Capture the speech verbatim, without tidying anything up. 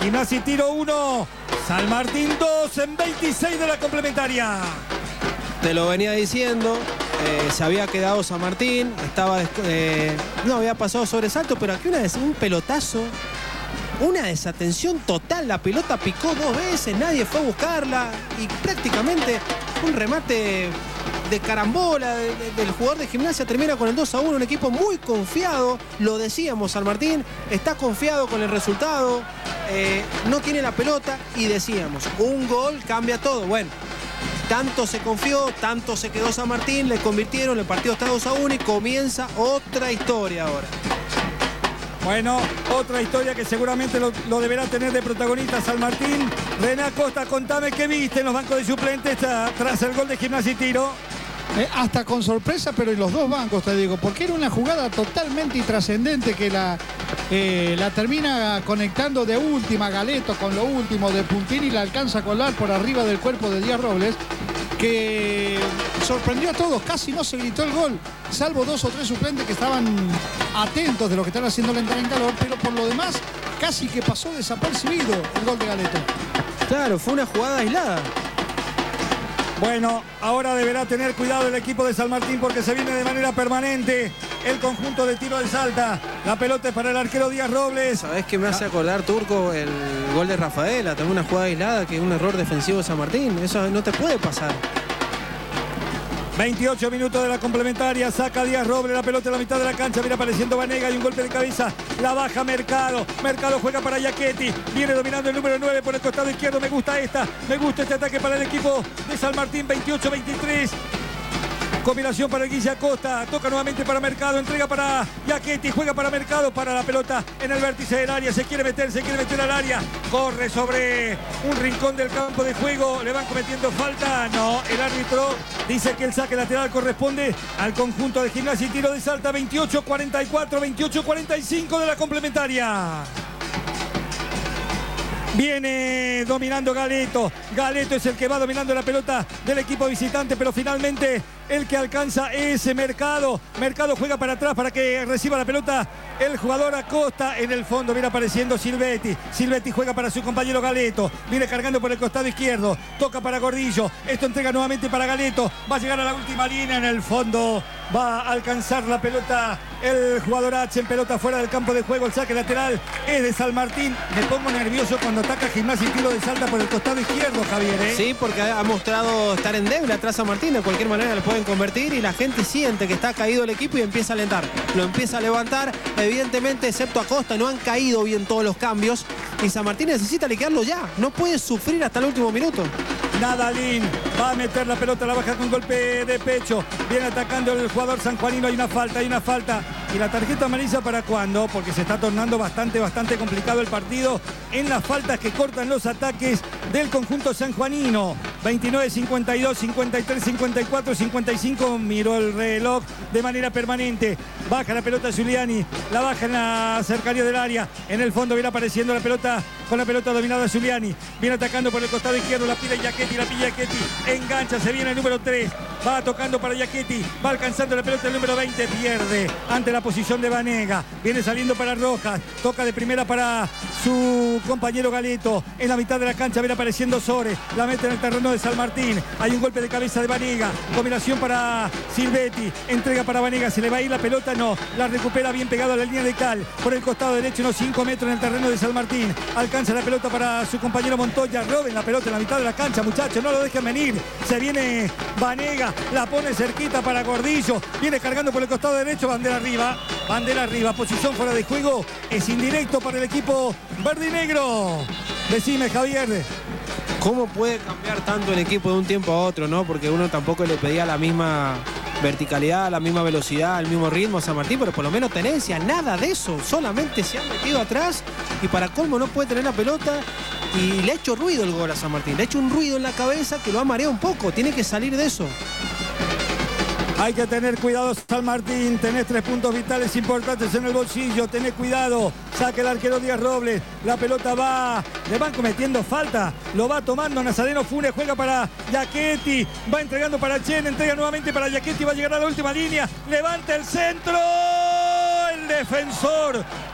Gimnasia y Tiro uno, San Martín dos en veintiséis de la complementaria. Te lo venía diciendo, eh, se había quedado San Martín, estaba eh, no había pasado sobresalto, pero aquí una des un pelotazo, una desatención total. La pelota picó dos veces, nadie fue a buscarla y prácticamente un remate de carambola de, de, del jugador de Gimnasia termina con el dos a uno. Un equipo muy confiado, lo decíamos, San Martín está confiado con el resultado, eh, no tiene la pelota y decíamos, un gol cambia todo. Bueno, tanto se confió, tanto se quedó San Martín, le convirtieron, el partido está dos a uno y comienza otra historia ahora. Bueno, otra historia que seguramente lo, lo deberá tener de protagonista San Martín. René Acosta, contame qué viste en los bancos de suplentes tras el gol de Gimnasia y Tiro. Eh, hasta con sorpresa, pero en los dos bancos, te digo, porque era una jugada totalmente intrascendente que la, eh, la termina conectando de última Galeto con lo último de Puntini y la alcanza a colar por arriba del cuerpo de Díaz Robles, que sorprendió a todos, casi no se gritó el gol, salvo dos o tres suplentes que estaban atentos de lo que están haciendo la entrada en calor, pero por lo demás casi que pasó desapercibido el gol de Galeto. Claro, fue una jugada aislada. Bueno, ahora deberá tener cuidado el equipo de San Martín porque se viene de manera permanente el conjunto de Tiro de Salta. La pelota es para el arquero Díaz Robles. ¿Sabés qué me hace acordar, Turco? El gol de Rafaela, también una jugada aislada que es un error defensivo de San Martín. Eso no te puede pasar. veintiocho minutos de la complementaria, saca Díaz Robles la pelota en la mitad de la cancha, viene apareciendo Vanega y un golpe de cabeza, la baja Mercado, Mercado juega para Giachetti, viene dominando el número nueve por el costado izquierdo, me gusta esta, me gusta este ataque para el equipo de San Martín, veintiocho veintitrés. Combinación para el Guille Acosta, toca nuevamente para Mercado, entrega para Giachetti, juega para Mercado, para la pelota en el vértice del área, se quiere meter, se quiere meter al área, corre sobre un rincón del campo de juego, le van cometiendo falta, no, el árbitro dice que el saque lateral corresponde al conjunto de Gimnasia y Tiro de Salta, veintiocho cuarenta y cuatro, veintiocho cuarenta y cinco de la complementaria. Viene dominando Galeto. Galeto es el que va dominando la pelota del equipo visitante, pero finalmente el que alcanza es Mercado. Mercado juega para atrás para que reciba la pelota el jugador Acosta. En el fondo viene apareciendo Silvetti. Silvetti juega para su compañero Galeto. Viene cargando por el costado izquierdo. Toca para Gordillo. Esto entrega nuevamente para Galeto. Va a llegar a la última línea. En el fondo va a alcanzar la pelota el jugador H en pelota fuera del campo de juego. El saque lateral es de San Martín. Me pongo nervioso cuando ataca Gimnasia y Tiro de Salta por el costado izquierdo, Javier, ¿eh? Sí, porque ha mostrado estar endeble atrás San Martín. De cualquier manera lo pueden convertir y la gente siente que está caído el equipo y empieza a alentar. Lo empieza a levantar. Evidentemente, excepto Acosta, no han caído bien todos los cambios. Y San Martín necesita liquidarlo ya. No puede sufrir hasta el último minuto. Nadalín va a meter la pelota, la baja con golpe de pecho. Viene atacando el jugador sanjuanino. Hay una falta, hay una falta. ¿Y la tarjeta amarilla para cuándo? Porque se está tornando bastante, bastante complicado el partido en las faltas que cortan los ataques del conjunto sanjuanino. veintinueve, cincuenta y dos, cincuenta y tres, cincuenta y cuatro, cincuenta y cinco. Miró el reloj de manera permanente. Baja la pelota Giuliani. La baja en la cercanía del área. En el fondo viene apareciendo la pelota con la pelota dominada Giuliani. Viene atacando por el costado izquierdo. La pide Giachetti, la pide Giachetti. Engancha, se viene el número tres. Va tocando para Giachetti. Va alcanzando la pelota el número veinte. Pierde ante la posición de Vanega. Viene saliendo para Rojas. Toca de primera para su compañero Galeto. En la mitad de la cancha viene apareciendo Sores. La mete en el terreno de San Martín. Hay un golpe de cabeza de Vanega. Combinación para Silvetti. Entrega para Vanega. ¿Se le va a ir la pelota? No. La recupera bien pegado a la línea de cal. Por el costado derecho, unos cinco metros en el terreno de San Martín. Alcanza la pelota para su compañero Montoya. Roben la pelota en la mitad de la cancha, muchachos. No lo dejen venir. Se viene Vanega. La pone cerquita para Gordillo. Viene cargando por el costado derecho. Bandera arriba. Bandera arriba. Posición fuera de juego. Es indirecto para el equipo verde y negro. Decime, Javier. ¿Cómo puede cambiar tanto el equipo de un tiempo a otro, no? Porque uno tampoco le pedía la misma verticalidad, la misma velocidad, el mismo ritmo a San Martín, pero por lo menos tenencia, nada de eso. Solamente se han metido atrás y para colmo no puede tener la pelota y le ha hecho ruido el gol a San Martín. Le ha hecho un ruido en la cabeza que lo ha mareado un poco. Tiene que salir de eso. Hay que tener cuidado, San Martín. Tenés tres puntos vitales importantes en el bolsillo. Tenés cuidado. Saque el arquero Díaz Robles. La pelota va. Le van cometiendo falta. Lo va tomando Nazareno Funes. Juega para Giachetti. Va entregando para Chen. Entrega nuevamente para Giachetti. Va a llegar a la última línea. Levanta el centro. El defensor